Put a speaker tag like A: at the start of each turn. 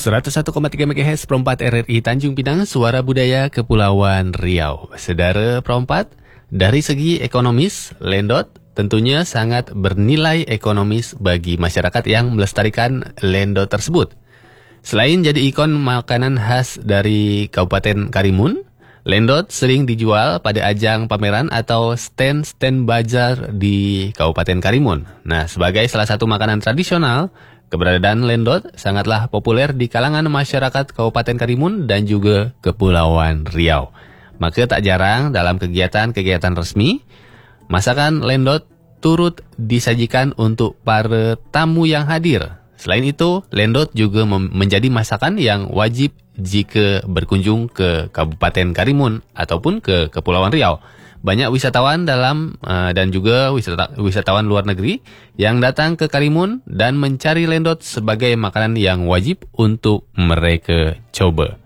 A: 101,3 MHz Perompat RRI Tanjung Pinang, Suara Budaya Kepulauan Riau. Saudara Perompat, dari segi ekonomis, Lendot tentunya sangat bernilai ekonomis bagi masyarakat yang melestarikan Lendot tersebut. Selain jadi ikon makanan khas dari Kabupaten Karimun, Lendot sering dijual pada ajang pameran atau stand-stand bazar di Kabupaten Karimun. Nah, sebagai salah satu makanan tradisional, keberadaan Lendot sangatlah populer di kalangan masyarakat Kabupaten Karimun dan juga Kepulauan Riau. Maka tak jarang dalam kegiatan-kegiatan resmi, masakan Lendot turut disajikan untuk para tamu yang hadir. Selain itu, Lendot juga menjadi masakan yang wajib jika berkunjung ke Kabupaten Karimun ataupun ke Kepulauan Riau. Banyak wisatawan dalam dan juga wisatawan luar negeri yang datang ke Karimun dan mencari Lendot sebagai makanan yang wajib untuk mereka coba.